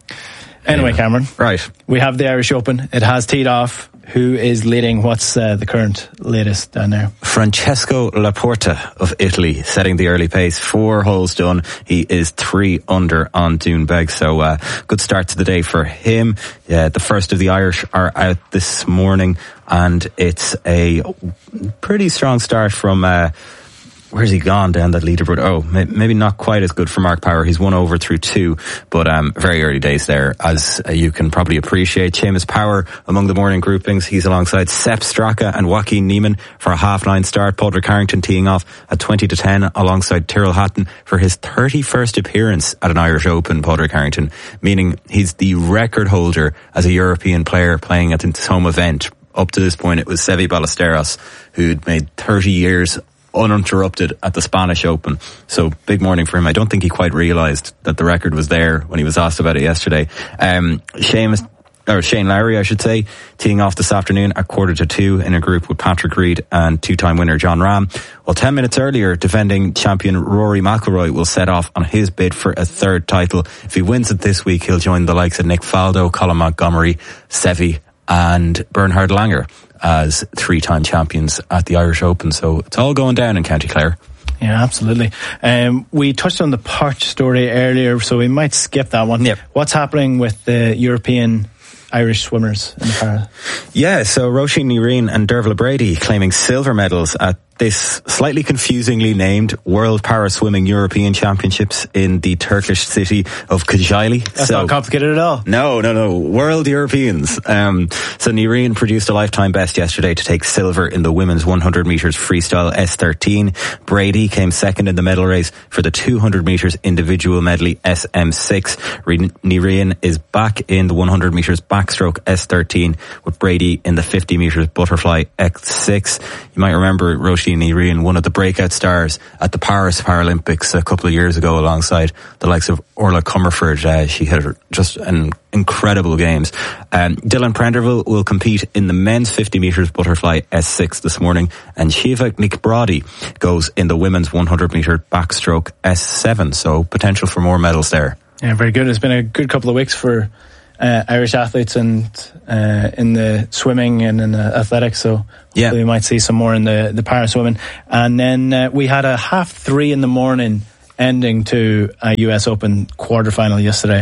Anyway, Cameron. Right. We have the Irish Open. It has teed off. Who is leading? What's the current latest down there? Francesco Laporta of Italy setting the early pace. 4 holes done. He is 3 under on Doonbeg. So good start to the day for him. The first of the Irish are out this morning, and it's a pretty strong start from where's he gone down that leaderboard? Oh, maybe not quite as good for Mark Power. He's 1 over through 2, but very early days there, as you can probably appreciate. Seamus Power among the morning groupings. He's alongside Sepp Straka and Joaquin Niemann for a 9:30 start. Padraig Harrington teeing off at 20-10 alongside Tyrrell Hatton for his 31st appearance at an Irish Open. Padraig Harrington, meaning he's the record holder as a European player playing at his home event. Up to this point, it was Seve Ballesteros, who'd made 30 years uninterrupted at the Spanish Open. So big morning for him. I don't think he quite realised that the record was there when he was asked about it yesterday. Shane Lowry, I should say, teeing off this afternoon at 1:45 in a group with Patrick Reed and 2-time winner John Rahm. Well, 10 minutes earlier, defending champion Rory McIlroy will set off on his bid for a 3rd title. If he wins it this week, he'll join the likes of Nick Faldo, Colin Montgomery, Seve and Bernhard Langer as 3-time champions at the Irish Open. So it's all going down in County Clare. Yeah, absolutely. We touched on the Perch story earlier, so we might skip that one. Yep. What's happening with the European Irish swimmers in the para? Yeah, so Roisin Ní Riain and Derval Brady claiming silver medals at this slightly confusingly named World Para Swimming European Championships in the Turkish city of Kocaeli. That's not complicated at all. No. World Europeans. So Nireen produced a lifetime best yesterday to take silver in the women's 100 metres freestyle S13. Brady came second in the medal race for the 200 metres individual medley SM6. Nireen is back in the 100 metres backstroke S13 with Brady in the 50 metres butterfly X6. You might remember Roisin Nireen, one of the breakout stars at the Paris Paralympics a couple of years ago alongside the likes of Orla Comerford. She had just an incredible games. Dylan Prenderville will compete in the men's 50 metres butterfly S6 this morning, and Shiva McBrody goes in the women's 100 metre backstroke S7. So potential for more medals there. Yeah, very good. It's been a good couple of weeks for Irish athletes and in the swimming and in the athletics, so we might see some more in the para swimming. And then we had a 3:30 in the morning ending to a US Open quarterfinal yesterday.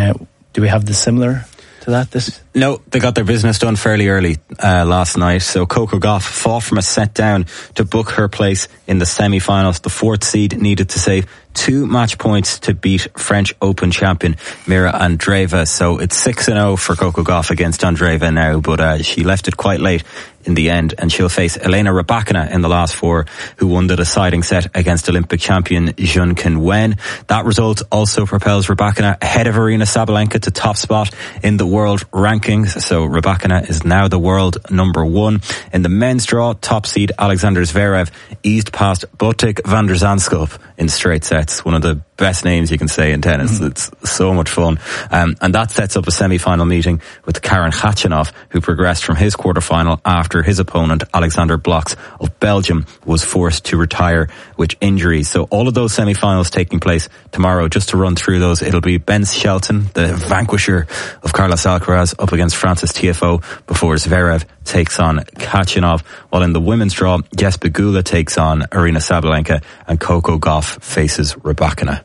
Do we have the similar to that? No, they got their business done fairly early last night. So Coco Gauff fought from a set down to book her place in the semi-finals. The fourth seed needed to save 2 match points to beat French Open champion Mira Andreeva. So it's 6-0 for Coco Gauff against Andreeva now, but she left it quite late in the end, and she'll face Elena Rybakina in the last 4, who won the deciding set against Olympic champion Jun Qinwen. That result also propels Rybakina ahead of Aryna Sabalenka to top spot in the world rankings. So Rybakina is now the world number 1. In the men's draw, top seed Alexander Zverev eased past Botic van der Zandschulp in straight sets. One of the best names you can say in tennis. It's so much fun. And that sets up a semi-final meeting with Karen Khachanov, who progressed from his quarter-final after his opponent, Alexander Blocks of Belgium, was forced to retire with injuries. So all of those semi-finals taking place tomorrow. Just to run through those, it'll be Ben Shelton, the vanquisher of Carlos Alcaraz, up against Francis Tiafoe before Zverev takes on Khachanov. While in the women's draw, Jess Pegula takes on Aryna Sabalenka and Coco Gauff faces Rybakina.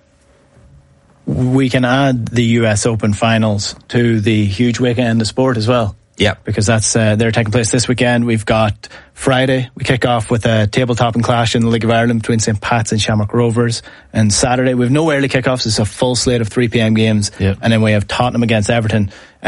We can add the US Open finals to the huge weekend of sport as well. Yeah, because that's they're taking place this weekend. We've got Friday, we kick off with a table-topping clash in the League of Ireland between St. Pat's and Shamrock Rovers. And Saturday, we have no early kickoffs. It's a full slate of 3 p.m. games. Yep. And then we have Tottenham against Everton,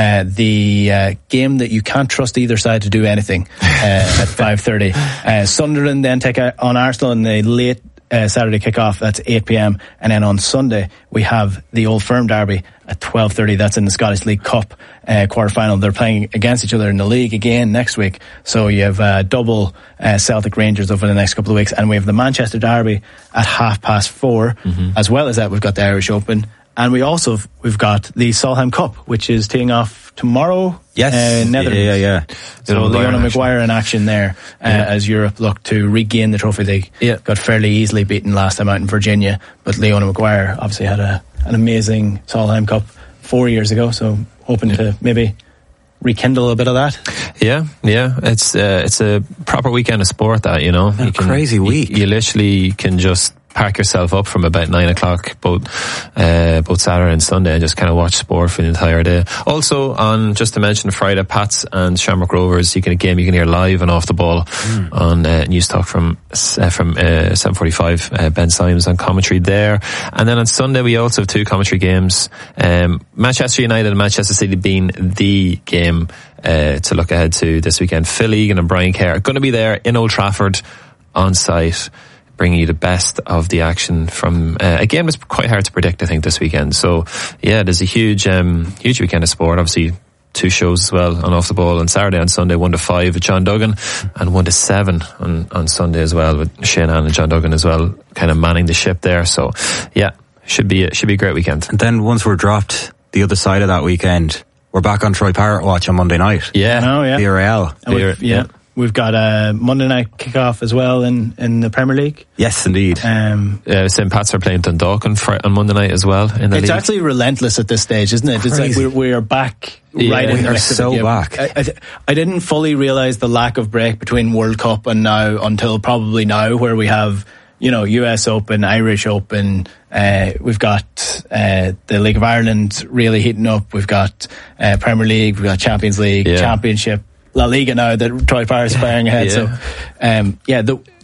the game that you can't trust either side to do anything at 5:30. Sunderland then take on Arsenal in the late Saturday kickoff. That's 8 p.m. And then on Sunday, we have the Old Firm derby at 12:30. That's in the Scottish League Cup quarter-final. They're playing against each other in the league again next week. So you have double Celtic Rangers over the next couple of weeks. And we have the Manchester derby at 4:30. As well as that, we've got the Irish Open. And we've got the Solheim Cup, which is teeing off tomorrow. Yes. Netherlands. Yeah. So Leona Maguire in action there as Europe look to regain the Trophy League. Yeah. Got fairly easily beaten last time out in Virginia, but Leona Maguire obviously had an amazing Solheim Cup 4 years ago, so hoping to maybe rekindle a bit of that. Yeah. It's a proper weekend of sport, that, you know. Crazy week. You literally can just park yourself up from about 9 o'clock both Saturday and Sunday and just kind of watch sport for the entire day. Also, on, just to mention, Friday, Pats and Shamrock Rovers, you can hear live and Off the Ball on News Talk from 7:45. Ben Symes on commentary there. And then on Sunday we also have 2 commentary games. Manchester United and Manchester City being the game to look ahead to this weekend. Phil Egan and Brian Kerr are going to be there in Old Trafford on site, bringing you the best of the action from a game that's quite hard to predict, I think, this weekend. So yeah, there's a huge weekend of sport. Obviously 2 shows as well on Off the Ball on Saturday and Sunday, 1 to 5 with John Duggan and 1 to 7 on Sunday as well, with Shane Ann and John Duggan as well, kind of manning the ship there. So yeah, should be a great weekend. And then once we're dropped the other side of that weekend, we're back on Troy Parrott watch on Monday night. Yeah. The Real. We've got a Monday night kickoff as well in the Premier League. Yes, indeed. St. Pat's are playing Dundalk on Monday night as well in the league. It's actually relentless at this stage, isn't it? Crazy. It's like we are back right in the mix of it. So back. I didn't fully realise the lack of break between World Cup and now until probably now, where we have, you know, US Open, Irish Open, we've got the League of Ireland really heating up, we've got Premier League, we've got Champions League, Championship, La Liga now that Troy Parrott's firing ahead. So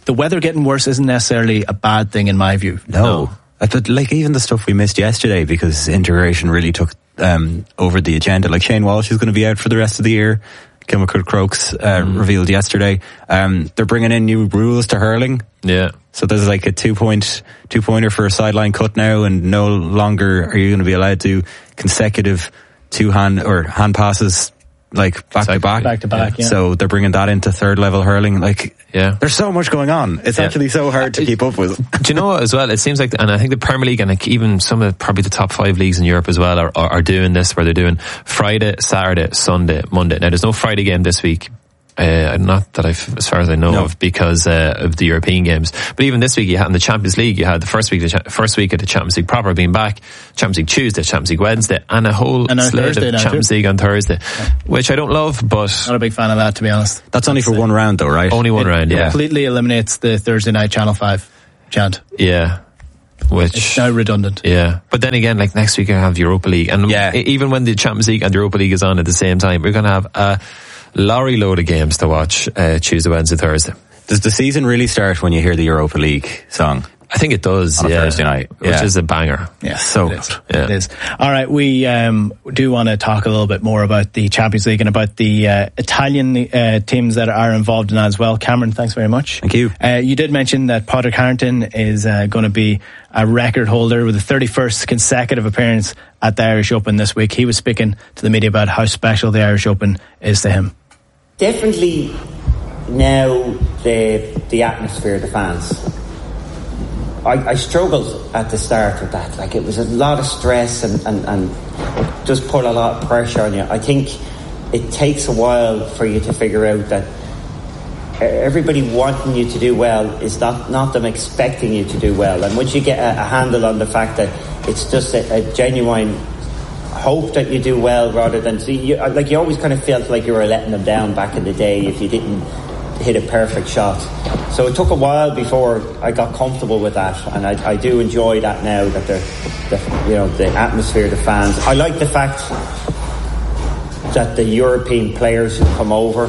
the weather getting worse isn't necessarily a bad thing in my view. No. But like even the stuff we missed yesterday because integration really took over the agenda. Like Shane Walsh is going to be out for the rest of the year. Chemical Crokes revealed yesterday. They're bringing in new rules to hurling. Yeah. So there's like a two-pointer for a sideline cut now, and no longer are you going to be allowed to consecutive hand passes like back to back. Yeah. So they're bringing that into third level hurling. Like, there's so much going on. It's actually so hard to keep up with. Do you know what, as well? It seems like, and I think the Premier League and like even some of probably the top 5 leagues in Europe as well are doing this, where they're doing Friday, Saturday, Sunday, Monday. Now there's no Friday game this week. Not that as far as I know of, because of the European games. But even this week, you had in the Champions League, you had the first week of the Champions League proper being back, Champions League Tuesday, Champions League Wednesday, and a whole slate of Champions League on Thursday, which I don't love, but not a big fan of that, to be honest. That's only for one round, though, right? Only one round. Yeah, completely eliminates the Thursday night Channel 5 chant. Yeah. Which it's now redundant. Yeah. But then again, like next week I have Europa League, and even when the Champions League and the Europa League is on at the same time, we're going to have a lorry load of games to watch Tuesday, Wednesday, Thursday. Does the season really start when you hear the Europa League song? I think it does, on a Thursday night, which is a banger. Yeah, so it is. It is. All right, we do want to talk a little bit more about the Champions League and about the Italian teams that are involved in that as well. Cameron, thanks very much. Thank you. You did mention that Padraig Harrington is going to be a record holder with the 31st consecutive appearance at the Irish Open this week. He was speaking to the media about how special the Irish Open is to him. Definitely now the atmosphere, the fans. I struggled at the start with that. Like, it was a lot of stress and just put a lot of pressure on you. I think it takes a while for you to figure out that everybody wanting you to do well is not them expecting you to do well. And once you get a handle on the fact that it's just a genuine hope that you do well rather than you always kind of felt like you were letting them down back in the day if you didn't hit a perfect shot. So it took a while before I got comfortable with that, and I do enjoy that now, that the atmosphere, the fans. I like the fact that the European players who come over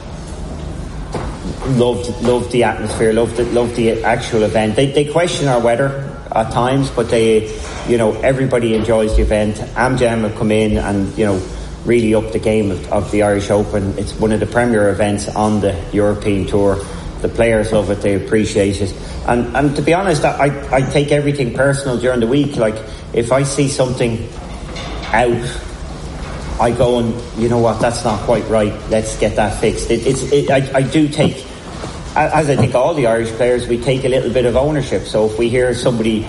loved the atmosphere, loved the actual event. They question our weather at times, but everybody enjoys the event. Amjam have come in and really up the game of the Irish Open. It's one of the premier events on the European Tour. The players love it, they appreciate it, and to be honest, I take everything personal during the week. Like, if I see something out, I go and, you know what, that's not quite right, let's get that fixed. I do take, as I think all the Irish players, we take a little bit of ownership. So if we hear somebody,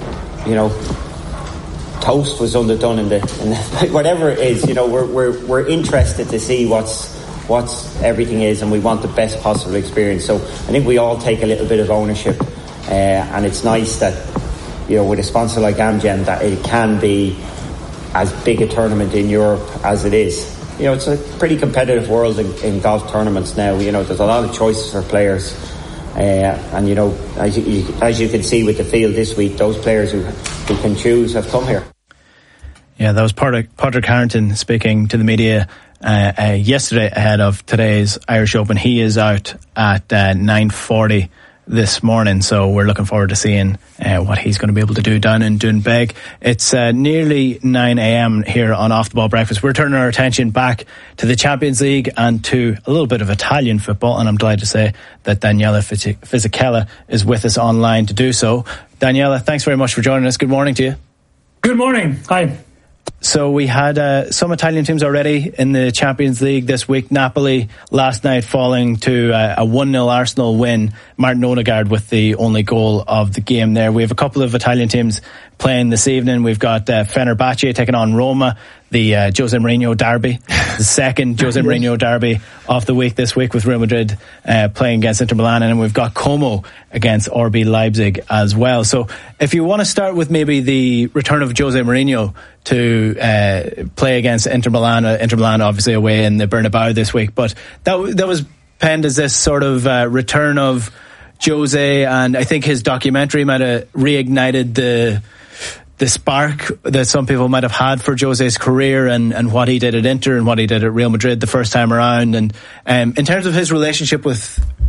toast was underdone in the whatever it is, we're interested to see what's everything is, and we want the best possible experience. So I think we all take a little bit of ownership, and it's nice that with a sponsor like Amgen that it can be as big a tournament in Europe as it is. It's a pretty competitive world in golf tournaments now. There's a lot of choices for players, and as you can see with the field this week, those players who can choose have come here. Yeah, that was Padraig Harrington speaking to the media yesterday ahead of today's Irish Open. He is out at 9:40 this morning, so we're looking forward to seeing what he's going to be able to do down in Doonbeg. It's nearly 9 a.m. here on Off the Ball Breakfast. We're turning our attention back to the Champions League and to a little bit of Italian football, and I'm delighted to say that Daniela Fisichella is with us online to do so. Daniela, thanks very much for joining us. Good morning to you. Good morning. Hi. So we had some Italian teams already in the Champions League this week. Napoli last night falling to a 1-0 Arsenal win. Martin Odegaard with the only goal of the game there. We have a couple of Italian teams playing this evening. We've got Fenerbahce taking on Roma, the Jose Mourinho derby, the second Jose Mourinho derby of the week this week, with Real Madrid playing against Inter Milan, and we've got Como against RB Leipzig as well. So if you want to start with maybe the return of Jose Mourinho to play against Inter Milan obviously away in the Bernabeu this week, but that was penned as this sort of return of Jose, and I think his documentary might have reignited the spark that some people might have had for Jose's career and what he did at Inter and what he did at Real Madrid the first time around. And in terms of his relationship with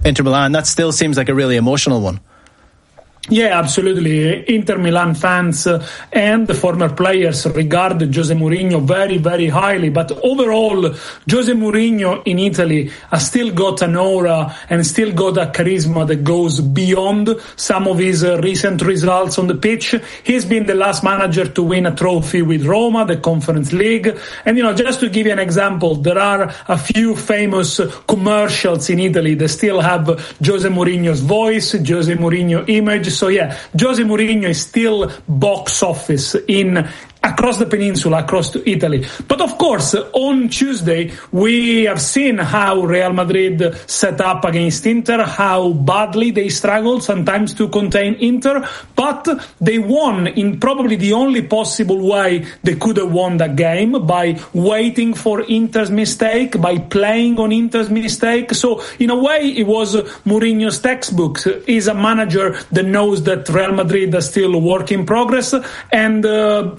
Inter Milan, that still seems like a really emotional one. Yeah, absolutely. Inter Milan fans and the former players regard Jose Mourinho very, very highly. But overall, Jose Mourinho in Italy has still got an aura and still got a charisma that goes beyond some of his recent results on the pitch. He's been the last manager to win a trophy with Roma, the Conference League. And, just to give you an example, there are a few famous commercials in Italy that still have Jose Mourinho's voice, Jose Mourinho image. So yeah, Jose Mourinho is still box office across the peninsula, across Italy. But of course, on Tuesday, we have seen how Real Madrid set up against Inter, how badly they struggled sometimes to contain Inter, but they won in probably the only possible way they could have won that game, by waiting for Inter's mistake, by playing on Inter's mistake. So in a way, it was Mourinho's textbook. He's a manager that knows that Real Madrid is still a work in progress, and